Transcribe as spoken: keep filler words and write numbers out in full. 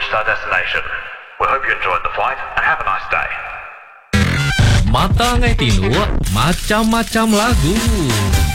reached our destination. We hope you enjoyed the flight and have a nice day. Mata ngai tinu macam-macam lagu.